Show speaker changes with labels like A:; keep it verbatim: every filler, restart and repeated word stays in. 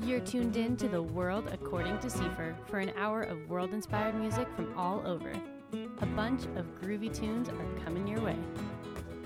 A: You're tuned in to The World According to Seifer for an hour of world-inspired music from all over. A bunch of groovy tunes are coming your way.